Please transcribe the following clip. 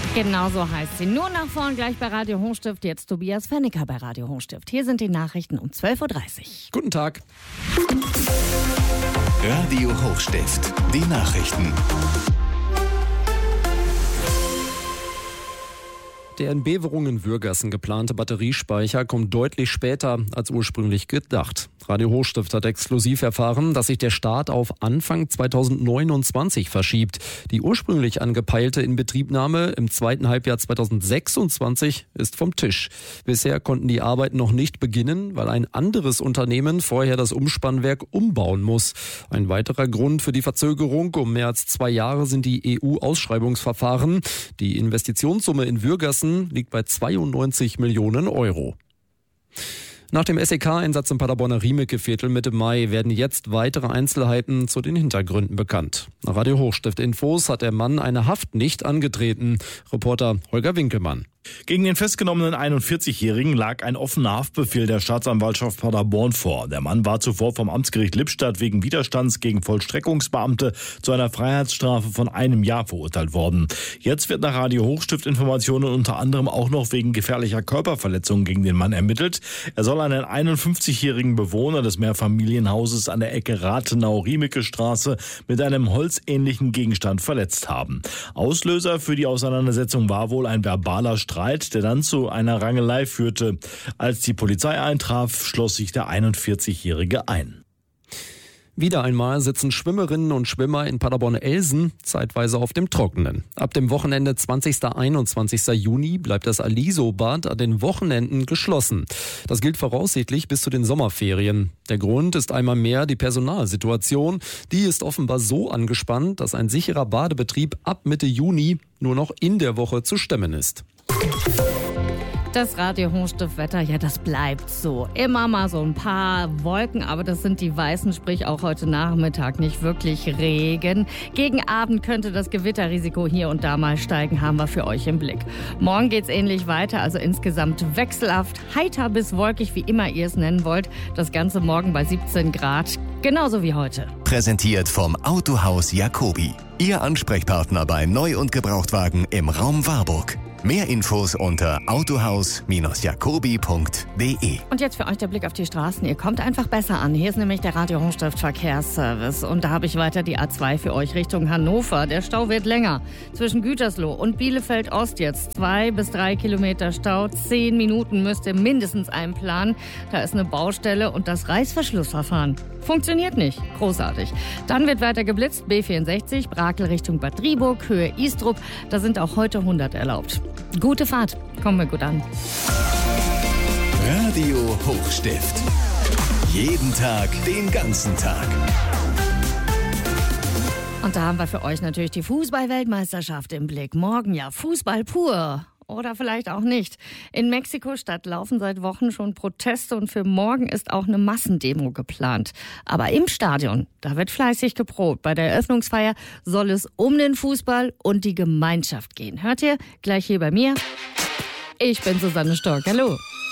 Genau so heißt sie. Nur nach vorn gleich bei Radio Hochstift. Jetzt Tobias Fennicker bei Radio Hochstift. Hier sind die Nachrichten um 12.30 Uhr. Guten Tag. Radio Hochstift, die Nachrichten. Der in Beverungen-Würgassen geplante Batteriespeicher kommt deutlich später als ursprünglich gedacht. Radio Hochstift hat exklusiv erfahren, dass sich der Start auf Anfang 2029 verschiebt. Die ursprünglich angepeilte Inbetriebnahme im zweiten Halbjahr 2026 ist vom Tisch. Bisher konnten die Arbeiten noch nicht beginnen, weil ein anderes Unternehmen vorher das Umspannwerk umbauen muss. Ein weiterer Grund für die Verzögerung um mehr als 2 Jahre sind die EU-Ausschreibungsverfahren. Die Investitionssumme in Würgassen liegt bei 92 Millionen Euro. Nach dem SEK-Einsatz im Paderborner Riemeke-Viertel Mitte Mai werden jetzt weitere Einzelheiten zu den Hintergründen bekannt. Nach Radio Hochstift-Infos hat der Mann eine Haft nicht angetreten. Reporter Holger Winkelmann. Gegen den festgenommenen 41-Jährigen lag ein offener Haftbefehl der Staatsanwaltschaft Paderborn vor. Der Mann war zuvor vom Amtsgericht Lippstadt wegen Widerstands gegen Vollstreckungsbeamte zu einer Freiheitsstrafe von 1 Jahr verurteilt worden. Jetzt wird nach Radio Hochstift-Informationen unter anderem auch noch wegen gefährlicher Körperverletzung gegen den Mann ermittelt. Er soll einen 51-jährigen Bewohner des Mehrfamilienhauses an der Ecke Rathenau-Riemeke-Straße mit einem holzähnlichen Gegenstand verletzt haben. Auslöser für die Auseinandersetzung war wohl ein verbaler Streit, der dann zu einer Rangelei führte. Als die Polizei eintraf, schloss sich der 41-Jährige ein. Wieder einmal sitzen Schwimmerinnen und Schwimmer in Paderborn-Elsen zeitweise auf dem Trockenen. Ab dem Wochenende 20. 21. Juni bleibt das Aliso-Bad an den Wochenenden geschlossen. Das gilt voraussichtlich bis zu den Sommerferien. Der Grund ist einmal mehr die Personalsituation. Die ist offenbar so angespannt, dass ein sicherer Badebetrieb ab Mitte Juni nur noch in der Woche zu stemmen ist. Das Radio Hochstift-Wetter, ja, das bleibt so. Immer mal so ein paar Wolken, aber das sind die weißen, sprich auch heute Nachmittag nicht wirklich Regen. Gegen Abend könnte das Gewitterrisiko hier und da mal steigen, haben wir für euch im Blick. Morgen geht's ähnlich weiter, also insgesamt wechselhaft, heiter bis wolkig, wie immer ihr es nennen wollt. Das Ganze morgen bei 17 Grad, genauso wie heute. Präsentiert vom Autohaus Jacobi. Ihr Ansprechpartner bei Neu- und Gebrauchtwagen im Raum Warburg. Mehr Infos unter autohaus-jacobi.de. Und jetzt für euch der Blick auf die Straßen. Ihr kommt einfach besser an. Hier ist nämlich der Radio Hochstift Verkehrsservice. Und da habe ich weiter die A2 für euch Richtung Hannover. Der Stau wird länger. Zwischen Gütersloh und Bielefeld Ost jetzt 2 bis 3 Kilometer Stau. 10 Minuten müsst ihr mindestens einplanen. Da ist eine Baustelle und das Reißverschlussverfahren funktioniert nicht. Großartig. Dann wird weiter geblitzt. B64 Brakel Richtung Bad Driburg, Höhe Istrup. Da sind auch heute 100 erlaubt. Gute Fahrt. Kommen wir gut an. Radio Hochstift. Jeden Tag, den ganzen Tag. Und da haben wir für euch natürlich die Fußball-Weltmeisterschaft im Blick. Morgen ja Fußball pur. Oder vielleicht auch nicht. In Mexiko-Stadt laufen seit Wochen schon Proteste und für morgen ist auch eine Massendemo geplant. Aber im Stadion, da wird fleißig geprobt. Bei der Eröffnungsfeier soll es um den Fußball und die Gemeinschaft gehen. Hört ihr? Gleich hier bei mir. Ich bin Susanne Stork. Hallo.